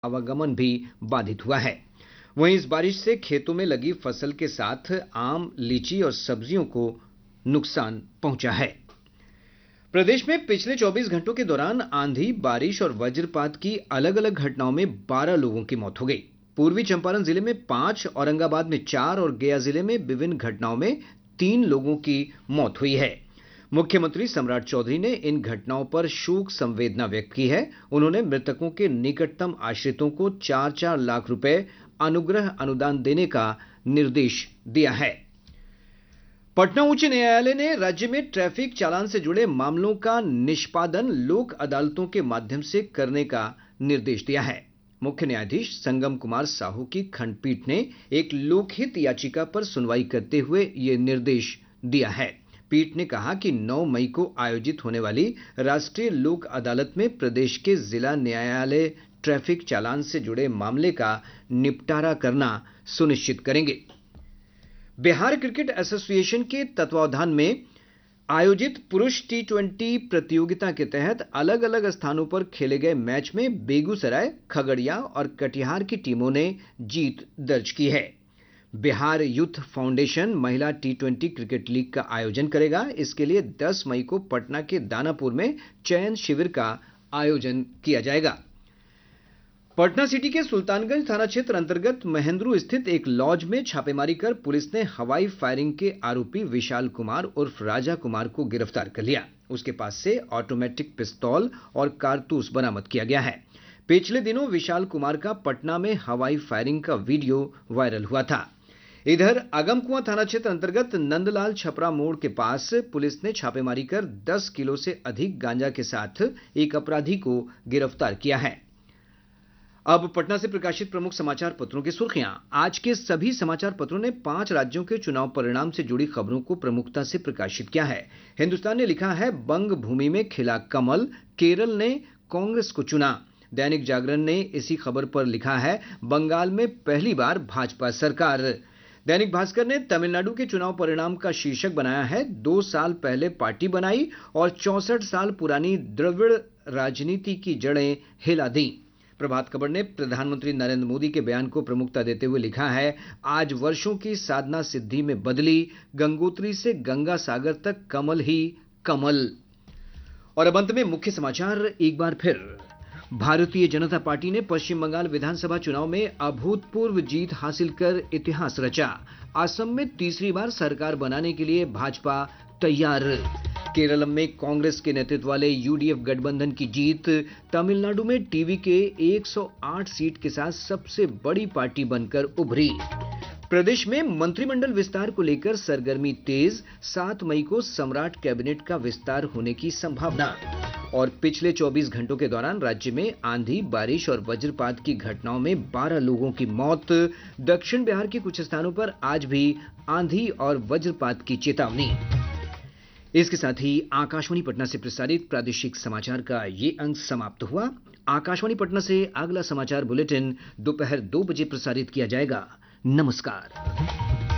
आवागमन भी बाधित हुआ है। वहीं इस बारिश से खेतों में लगी फसल के साथ आम, लीची और सब्जियों को नुकसान पहुंचा है। प्रदेश में पिछले 24 घंटों के दौरान आंधी, बारिश और वज्रपात की अलग-अलग घटनाओं में 12 लोगों की मौत हो गई। पूर्वी चंपारण जिले में 5, औरंगाबाद में 4 और गया जिले में विभिन्न घटनाओं में 3 लोगों की मौत हुई है। मुख्यमंत्री सम्राट चौधरी ने इन घटनाओं पर शोक संवेदना व्यक्त की है। उन्होंने मृतकों के निकटतम आश्रितों को 4-4 लाख रुपए अनुग्रह अनुदान देने का निर्देश दिया है। पटना उच्च न्यायालय ने राज्य में ट्रैफिक चालान से जुड़े मामलों का निष्पादन लोक अदालतों के माध्यम से करने का निर्देश दिया है। मुख्य न्यायाधीश संगम कुमार साहू की खंडपीठ ने एक लोकहित याचिका पर सुनवाई करते हुए ये निर्देश दिया है। पीठ ने कहा कि 9 मई को आयोजित होने वाली राष्ट्रीय लोक अदालत में प्रदेश के जिला न्यायालय ट्रैफिक चालान से जुड़े मामले का निपटारा करना सुनिश्चित करेंगे। बिहार क्रिकेट एसोसिएशन के तत्वावधान में आयोजित पुरुष T20 प्रतियोगिता के तहत अलग अलग स्थानों पर खेले गए मैच में बेगूसराय, खगड़िया और कटिहार की टीमों ने जीत दर्ज की है। बिहार यूथ फाउंडेशन महिला T20 क्रिकेट लीग का आयोजन करेगा। इसके लिए 10 मई को पटना के दानापुर में चयन शिविर का आयोजन किया जाएगा। पटना सिटी के सुल्तानगंज थाना क्षेत्र अंतर्गत महेंद्रू स्थित एक लॉज में छापेमारी कर पुलिस ने हवाई फायरिंग के आरोपी विशाल कुमार उर्फ राजा कुमार को गिरफ्तार कर लिया। उसके पास से ऑटोमेटिक पिस्तौल और कारतूस बरामद किया गया है। पिछले दिनों विशाल कुमार का पटना में हवाई फायरिंग का वीडियो वायरल हुआ था। इधर आगमकुआं थाना क्षेत्र अंतर्गत नंदलाल छपरा मोड़ के पास पुलिस ने छापेमारी कर 10 किलो से अधिक गांजा के साथ एक अपराधी को गिरफ्तार किया है। अब पटना से प्रकाशित प्रमुख समाचार पत्रों की सुर्खियां। आज के सभी समाचार पत्रों ने 5 राज्यों के चुनाव परिणाम से जुड़ी खबरों को प्रमुखता से प्रकाशित किया है। हिंदुस्तान ने लिखा है बंग भूमि में खिला कमल, केरल ने कांग्रेस को चुना। दैनिक जागरण ने इसी खबर पर लिखा है बंगाल में पहली बार भाजपा सरकार। दैनिक भास्कर ने तमिलनाडु के चुनाव परिणाम का शीर्षक बनाया है 2 साल पहले पार्टी बनाई और 64 साल पुरानी द्रविड़ राजनीति की जड़ें हिला दी। प्रभात खबर ने प्रधानमंत्री नरेंद्र मोदी के बयान को प्रमुखता देते हुए लिखा है आज वर्षों की साधना सिद्धि में बदली, गंगोत्री से गंगा सागर तक कमल ही कमल। और अब अंत में मुख्य समाचार एक बार फिर। भारतीय जनता पार्टी ने पश्चिम बंगाल विधानसभा चुनाव में अभूतपूर्व जीत हासिल कर इतिहास रचा। असम में तीसरी बार सरकार बनाने के लिए भाजपा तैयार। केरल में कांग्रेस के नेतृत्व वाले यूडीएफ गठबंधन की जीत। तमिलनाडु में टीवी के 108 सीट के साथ सबसे बड़ी पार्टी बनकर उभरी। प्रदेश में मंत्रिमंडल विस्तार को लेकर सरगर्मी तेज। 7 मई को सम्राट कैबिनेट का विस्तार होने की संभावना। और पिछले 24 घंटों के दौरान राज्य में आंधी, बारिश और वज्रपात की घटनाओं में 12 लोगों की मौत। दक्षिण बिहार के कुछ स्थानों पर आज भी आंधी और वज्रपात की चेतावनी। इसके साथ ही आकाशवाणी पटना से प्रसारित प्रादेशिक समाचार का ये अंक समाप्त हुआ। आकाशवाणी पटना से अगला समाचार बुलेटिन दोपहर 2 बजे प्रसारित किया जाएगा। नमस्कार।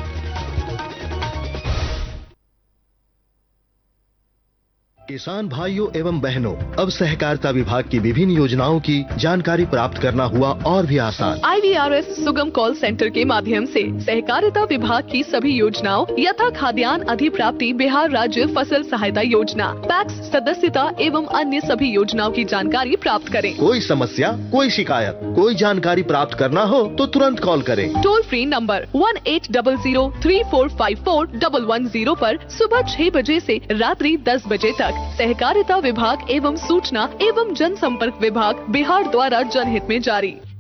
किसान भाइयों एवं बहनों, अब सहकारिता विभाग की विभिन्न योजनाओं की जानकारी प्राप्त करना हुआ और भी आसान। IVRS सुगम कॉल सेंटर के माध्यम से सहकारिता विभाग की सभी योजनाओं यथा खाद्यान्न अधिप्राप्ति, बिहार राज्य फसल सहायता योजना, पैक्स सदस्यता एवं अन्य सभी योजनाओं की जानकारी प्राप्त करें। कोई समस्या, कोई शिकायत, कोई जानकारी प्राप्त करना हो तो तुरंत कॉल करें। टोल फ्री नंबर 180034541110 पर सुबह 6 बजे से रात्रि 10 बजे तक। सहकारिता विभाग एवं सूचना एवं जनसंपर्क विभाग बिहार द्वारा जनहित में जारी।